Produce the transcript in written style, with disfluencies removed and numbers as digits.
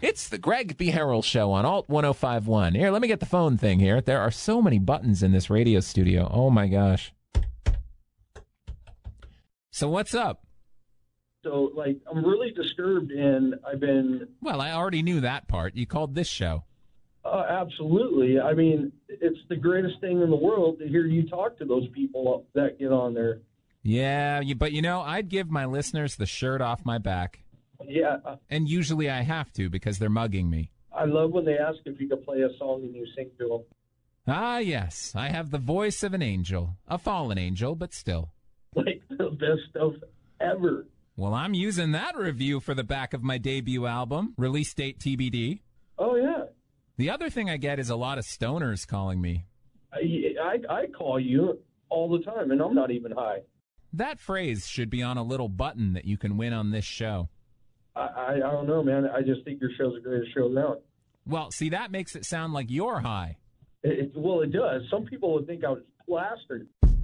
It's the Greg B. Harrell Show on Alt 1051. Here, let me get the phone thing here. There are so many buttons in this radio studio. Oh, my gosh. So what's up? So, I'm really disturbed, and I've been... Well, I already knew that part. You called this show. Absolutely. I mean, it's the greatest thing in the world to hear you talk to those people that get on there. Yeah, but I'd give my listeners the shirt off my back. Yeah. And usually I have to because they're mugging me. I love when they ask if you can play a song and you sing to them. Ah, yes. I have the voice of an angel. A fallen angel, but still. The best stuff ever. Well, I'm using that review for the back of my debut album, release date TBD. Oh, yeah. The other thing I get is a lot of stoners calling me. I call you all the time, and I'm not even high. That phrase should be on a little button that you can win on this show. I don't know, man. I just think your show's the greatest show around. Well, see, that makes it sound like you're high. Well, it does. Some people would think I was plastered.